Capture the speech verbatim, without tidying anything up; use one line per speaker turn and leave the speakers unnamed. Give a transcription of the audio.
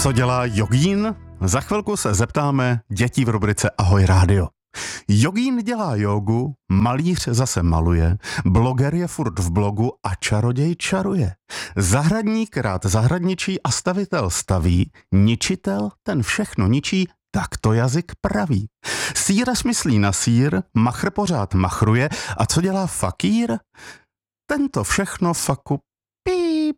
Co dělá jogín? Za chvilku se zeptáme dětí v rubrice Ahoj rádio. Jogín dělá jógu, malíř zase maluje, bloger je furt v blogu a čaroděj čaruje. Zahradník rád zahradničí a stavitel staví, ničitel ten všechno ničí, tak to jazyk praví. Sýrař myslí na sýr, machr pořád machruje a co dělá fakír? Tento všechno faku